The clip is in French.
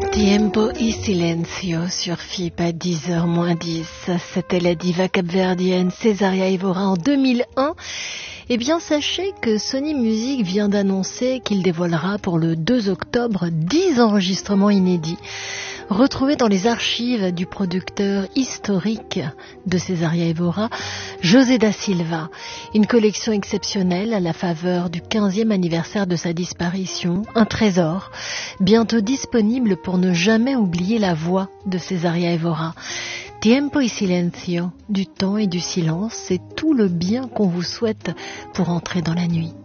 Tiempo y Silencio sur FIP à 10h-10. C'était la diva capverdienne Cesaria Évora en 2001. Eh bien, sachez que Sony Music vient d'annoncer qu'il dévoilera pour le 2 octobre 10 enregistrements inédits, retrouvés dans les archives du producteur historique de Cesaria Évora, José da Silva. Une collection exceptionnelle à la faveur du 15e anniversaire de sa disparition, un trésor, bientôt disponible pour ne jamais oublier la voix de Cesaria Évora. Tiempo y Silencio, du temps et du silence, c'est tout le bien qu'on vous souhaite pour entrer dans la nuit.